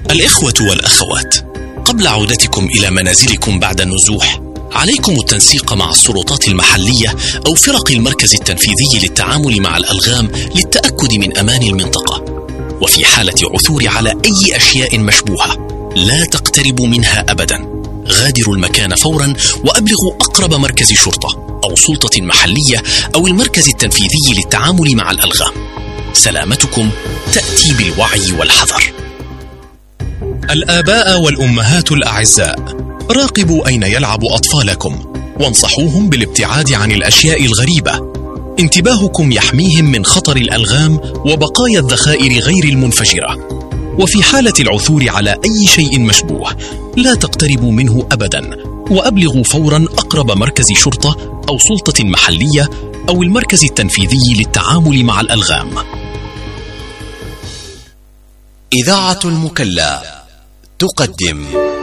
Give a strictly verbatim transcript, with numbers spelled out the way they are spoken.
الإخوة والأخوات، قبل عودتكم إلى منازلكم بعد النزوح، عليكم التنسيق مع السلطات المحلية أو فرق المركز التنفيذي للتعامل مع الألغام للتأكد من أمان المنطقة. وفي حالة عثور على أي أشياء مشبوهة لا تقتربوا منها أبدا. غادروا المكان فورا وأبلغوا أقرب مركز شرطة أو سلطة محلية أو المركز التنفيذي للتعامل مع الألغام. سلامتكم تأتي بالوعي والحذر. الآباء والأمهات الأعزاء، راقبوا أين يلعب أطفالكم وانصحوهم بالابتعاد عن الأشياء الغريبة. انتباهكم يحميهم من خطر الألغام وبقايا الذخائر غير المنفجرة. وفي حالة العثور على أي شيء مشبوه لا تقتربوا منه أبدا، وأبلغوا فورا أقرب مركز شرطة أو سلطة محلية أو المركز التنفيذي للتعامل مع الألغام. إذاعة المكلا تقدم